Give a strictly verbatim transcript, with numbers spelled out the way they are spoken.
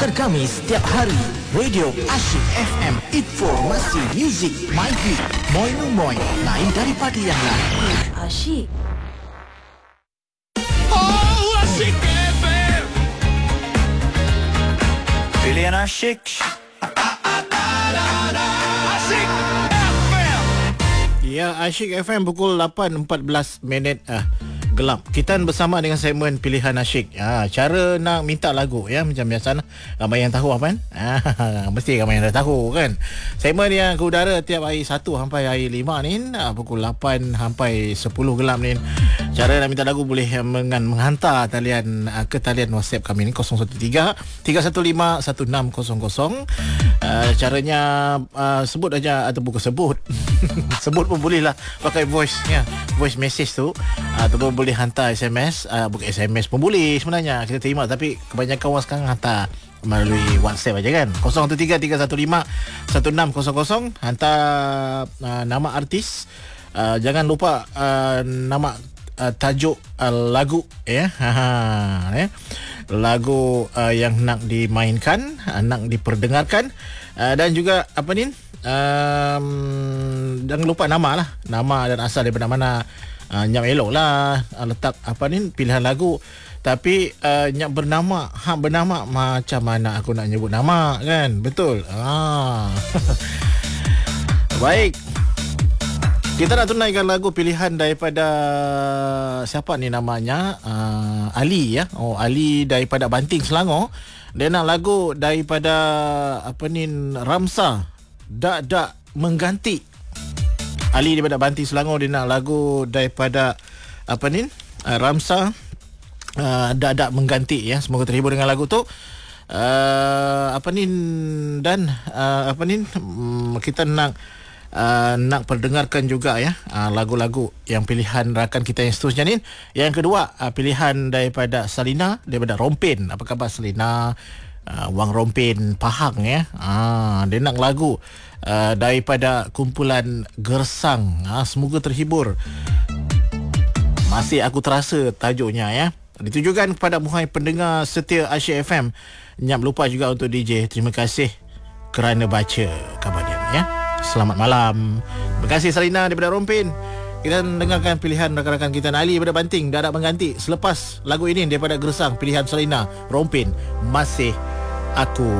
Terkamis setiap hari. Radio Asyik F M. Informasi muzik my hit. Moi moi lain daripada yang lain. Asyik. Oh, Asyik F M. Pilihan Asyik. Asyik F M. Ya, Asyik F M pukul lapan empat belas minit ah. Gelap. Kita bersama dengan segmen Pilihan Asyik. Ha, cara nak minta lagu ya, macam biasa ramai yang tahu apa kan? Ha, mesti ramai yang dah tahu kan. Segmen yang ke udara tiap hari satu sampai hari lima ni, ha, pukul lapan sampai sepuluh gelap ni. Cara nak minta lagu boleh dengan menghantar talian ke talian WhatsApp kami ni kosong satu tiga tiga satu lima satu enam kosong kosong. Uh, caranya uh, sebut aja atau bukan sebut. Sebut pun boleh lah pakai voice ya. Voice message tu ataupun boleh hantar S M S, uh, bukan S M S pun boleh sebenarnya kita terima, tapi kebanyakan orang sekarang hantar melalui WhatsApp aja kan. kosong satu tiga tiga satu lima satu enam kosong kosong. Hantar uh, nama artis, uh, jangan lupa uh, nama uh, tajuk uh, lagu ya. Ha, ya. Lagu uh, yang nak dimainkan, uh, nak diperdengarkan, uh, dan juga apa ni? Um, jangan lupa nama lah, nama dan asal daripada mana. Uh, nyap elok lah uh, letak apa ni pilihan lagu, tapi uh, nyap bernama, hak bernama macam mana aku nak nyebut nama kan, betul. Ah. Baik, kita nak tunaikan lagu pilihan daripada siapa ni namanya, uh, Ali ya. Oh, Ali daripada Banting Selangor. Dia nak lagu daripada apa ni, Ramsa, Dak Dak Mengganti. Ali daripada Banting Selangor, dia nak lagu daripada apa ni, uh, Ramsa, uh, Dak Dak Mengganti ya. Semoga terhibur dengan lagu tu. Uh, apa ni, dan uh, apa ni, um, kita nak uh, nak perdengarkan juga ya, uh, lagu-lagu yang pilihan rakan kita yang seterusnya ni. Yang kedua, uh, pilihan daripada Salina daripada Rompin. Apa khabar Salina? Uh, Wang Rompin Pahang ya. Ah, dia nak lagu uh, daripada kumpulan Gersang. Ah, semoga terhibur. Masih Aku Terasa tajuknya ya. Ditujukan kepada muhai pendengar setia Asyik F M. Jangan lupa juga untuk D J. Terima kasih kerana baca khabar dia ya. Selamat malam. Terima kasih Salina daripada Rompin. Kita dengarkan pilihan rakan-rakan kita Ali daripada Banting, Dak Dak Mengganti. Selepas lagu ini daripada Gersang, pilihan Salina, Rompin, Masih Aku